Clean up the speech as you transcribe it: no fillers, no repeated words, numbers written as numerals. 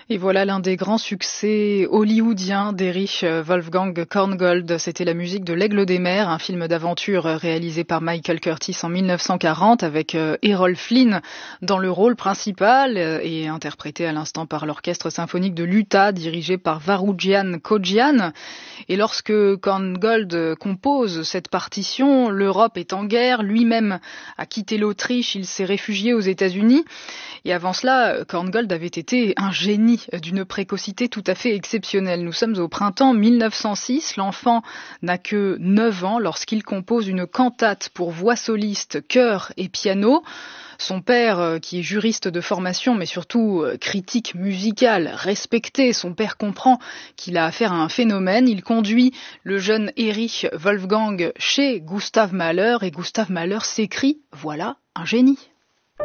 Et voilà l'un des grands succès hollywoodiens d'Erich Wolfgang Korngold. C'était la musique de L'Aigle des Mers, un film d'aventure réalisé par Michael Curtiz en 1940 avec Errol Flynn dans le rôle principal et interprété à l'instant par l'orchestre symphonique de l'Utah dirigé par Varougian Kodjian. Et lorsque Korngold compose cette partition, l'Europe est en guerre, lui-même a quitté l'Autriche, il s'est réfugié aux États-Unis. Et avant cela, Korngold avait été un génie d'une précocité tout à fait exceptionnelle. Nous sommes au printemps 1906, l'enfant n'a que 9 ans lorsqu'il compose une cantate pour voix soliste, chœur et piano. Son père, qui est juriste de formation, mais surtout critique musical, respecté, son père comprend qu'il a affaire à un phénomène. Il conduit le jeune Erich Wolfgang chez Gustav Mahler et Gustav Mahler s'écrie « Voilà un génie ».